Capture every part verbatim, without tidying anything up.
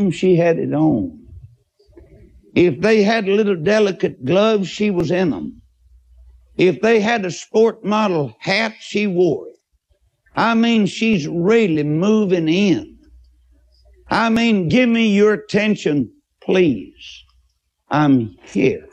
costume, she had it on. If they had little delicate gloves, she was in them. If they had a sport model hat, she wore it. I mean, she's really moving in. I mean, give me your attention, please. I'm here.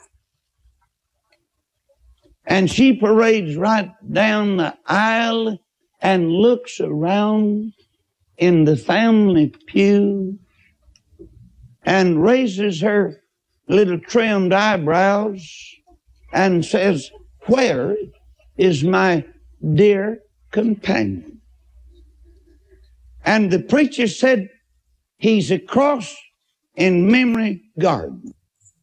And she parades right down the aisle and looks around in the family pew and raises her little trimmed eyebrows and says, "Where is my dear companion?" And the preacher said, "He's across in Memory Garden."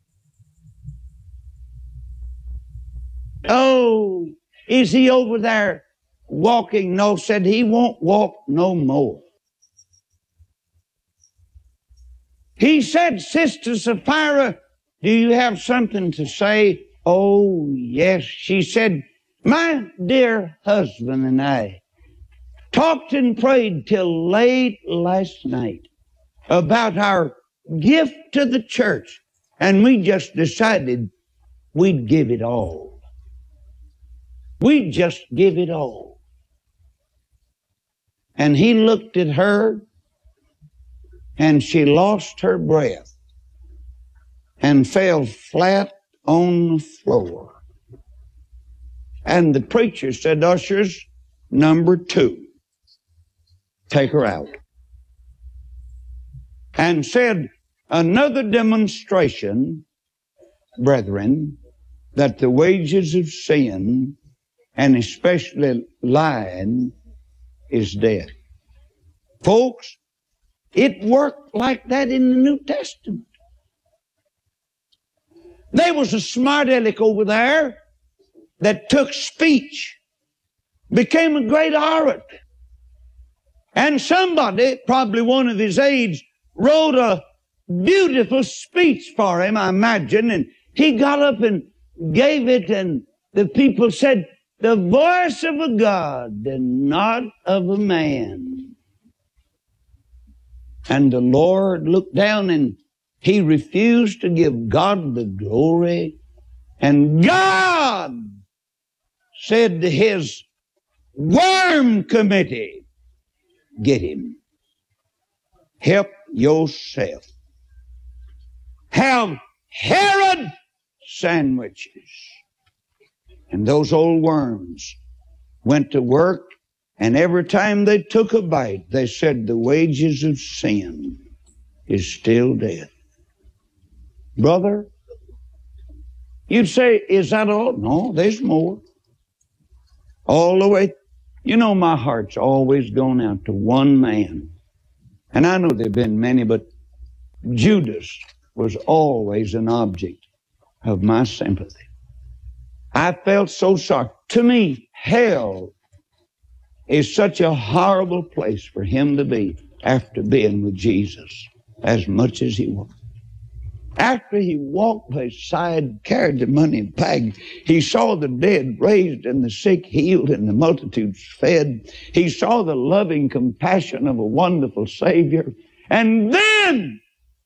"Oh, is he over there walking?" "No," said, "he won't walk no more." He said, "Sister Sapphira, do you have something to say?" "Oh, yes." She said, "My dear husband and I talked and prayed till late last night about our gift to the church, and we just decided we'd give it all. We'd just give it all." And he looked at her, and she lost her breath and fell flat on the floor. And the preacher said, "Ushers, number two, take her out." And said, "Another demonstration, brethren, that the wages of sin, and especially lying, is death." Folks, it worked like that in the New Testament. There was a smart aleck over there that took speech, became a great orator. And somebody, probably one of his aides, wrote a beautiful speech for him, I imagine, and he got up and gave it, and the people said, "The voice of a God and not of a man." And the Lord looked down and he refused to give God the glory. And God said to his worm committee, "Get him. Help yourself. Have Herod sandwiches." And those old worms went to work, and every time they took a bite, they said, "The wages of sin is still death." Brother, you'd say, "Is that all?" No, there's more. All the way. You know, my heart's always gone out to one man. And I know there have been many, but Judas was always an object of my sympathy. I felt so sorry. To me, hell is such a horrible place for him to be after being with Jesus as much as he was. After he walked by his side, carried the money bag, he saw the dead raised and the sick healed and the multitudes fed. He saw the loving compassion of a wonderful Savior. And then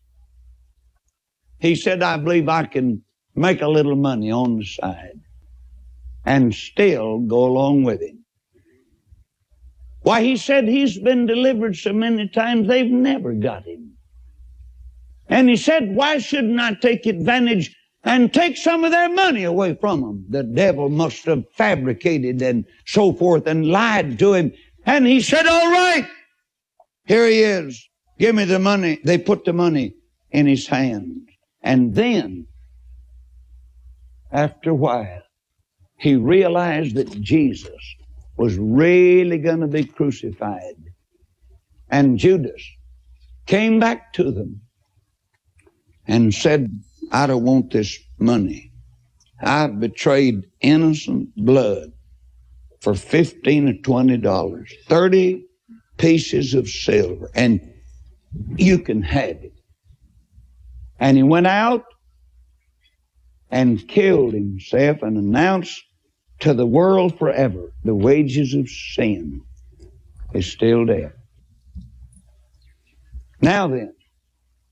he said, "I believe I can make a little money on the side and still go along with him." Why, he said he's been delivered so many times, they've never got him. And he said, why shouldn't I take advantage and take some of their money away from them? The devil must have fabricated and so forth and lied to him. And he said, all right, here he is. Give me the money. They put the money in his hand. And then, after a while, he realized that Jesus was really going to be crucified. And Judas came back to them and said, I don't want this money. I've betrayed innocent blood for fifteen or twenty dollars, thirty pieces of silver, and you can have it. And he went out and killed himself and announced to the world forever, the wages of sin is still death. Now then,